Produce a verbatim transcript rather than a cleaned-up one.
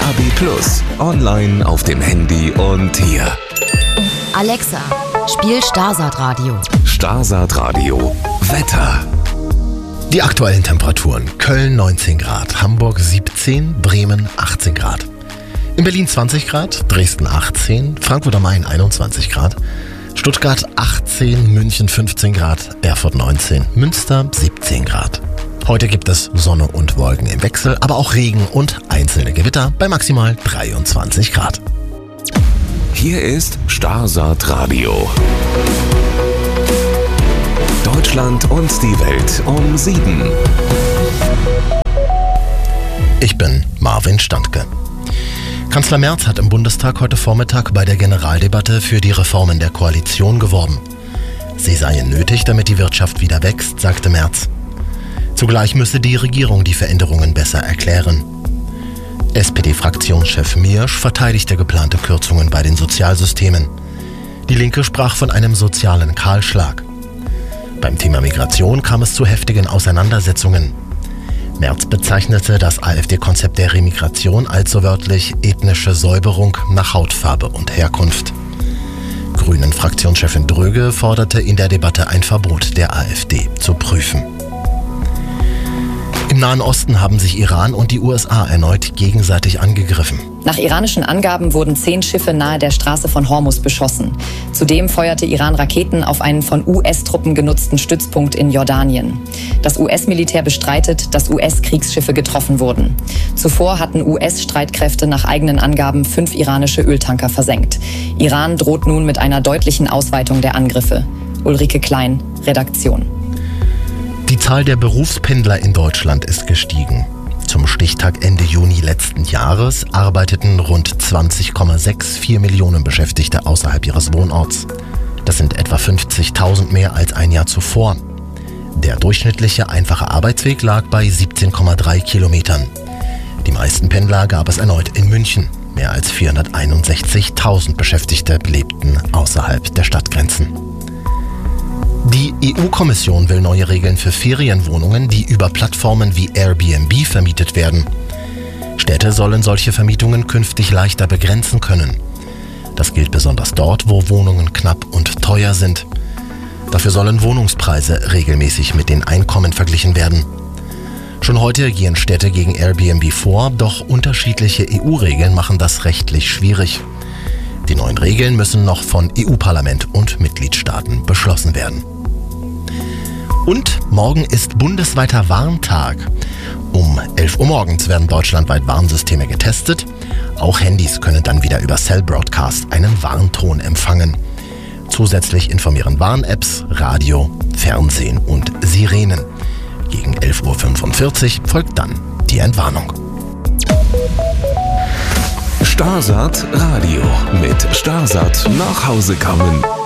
B Plus, online auf dem Handy und hier. Alexa, spiel Starsat Radio. Starsat Radio. Wetter. Die aktuellen Temperaturen: Köln neunzehn Grad, Hamburg siebzehn, Bremen achtzehn Grad. In Berlin zwanzig Grad, Dresden achtzehn, Frankfurt am Main einundzwanzig Grad, Stuttgart achtzehn, München fünfzehn Grad, Erfurt neunzehn, Münster siebzehn Grad. Heute gibt es Sonne und Wolken im Wechsel, aber auch Regen und einzelne Gewitter bei maximal dreiundzwanzig Grad. Hier ist Starsat Radio. Deutschland und die Welt um sieben. Ich bin Marvin Standke. Kanzler Merz hat im Bundestag heute Vormittag bei der Generaldebatte für die Reformen der Koalition geworben. Sie seien nötig, damit die Wirtschaft wieder wächst, sagte Merz. Zugleich müsse die Regierung die Veränderungen besser erklären. S P D-Fraktionschef Miersch verteidigte geplante Kürzungen bei den Sozialsystemen. Die Linke sprach von einem sozialen Kahlschlag. Beim Thema Migration kam es zu heftigen Auseinandersetzungen. Merz bezeichnete das AfD-Konzept der Remigration als so wörtlich ethnische Säuberung nach Hautfarbe und Herkunft. Grünen-Fraktionschefin Dröge forderte in der Debatte ein Verbot der AfD zu prüfen. Im Nahen Osten haben sich Iran und die U S A erneut gegenseitig angegriffen. Nach iranischen Angaben wurden zehn Schiffe nahe der Straße von Hormuz beschossen. Zudem feuerte Iran Raketen auf einen von U S-Truppen genutzten Stützpunkt in Jordanien. Das U S-Militär bestreitet, dass U S-Kriegsschiffe getroffen wurden. Zuvor hatten U S-Streitkräfte nach eigenen Angaben fünf iranische Öltanker versenkt. Iran droht nun mit einer deutlichen Ausweitung der Angriffe. Ulrike Klein, Redaktion. Die Zahl der Berufspendler in Deutschland ist gestiegen. Zum Stichtag Ende Juni letzten Jahres arbeiteten rund zwanzig Komma vierundsechzig Millionen Beschäftigte außerhalb ihres Wohnorts. Das sind etwa fünfzigtausend mehr als ein Jahr zuvor. Der durchschnittliche einfache Arbeitsweg lag bei siebzehn Komma drei Kilometern. Die meisten Pendler gab es erneut in München. Mehr als vierhunderteinundsechzigtausend Beschäftigte lebten außerhalb der Stadtgrenzen. Die E U-Kommission will neue Regeln für Ferienwohnungen, die über Plattformen wie Airbnb vermietet werden. Städte sollen solche Vermietungen künftig leichter begrenzen können. Das gilt besonders dort, wo Wohnungen knapp und teuer sind. Dafür sollen Wohnungspreise regelmäßig mit den Einkommen verglichen werden. Schon heute gehen Städte gegen Airbnb vor, doch unterschiedliche E U-Regeln machen das rechtlich schwierig. Die neuen Regeln müssen noch von E U-Parlament und Mitgliedstaaten beschlossen werden. Und morgen ist bundesweiter Warntag. Um elf Uhr morgens werden deutschlandweit Warnsysteme getestet. Auch Handys können dann wieder über Cell Broadcast einen Warnton empfangen. Zusätzlich informieren Warn-Apps, Radio, Fernsehen und Sirenen. Gegen elf Uhr fünfundvierzig folgt dann die Entwarnung. Starsat Radio mit Starsat nach Hause kommen.